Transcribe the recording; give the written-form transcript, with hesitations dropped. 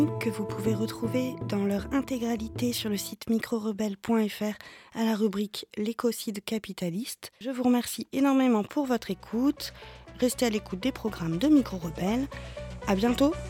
que vous pouvez retrouver dans leur intégralité sur le site microrebelle.fr à la rubrique l'écocide capitaliste. Je vous remercie énormément pour votre écoute. Restez à l'écoute des programmes de Micro Rebelle. À bientôt!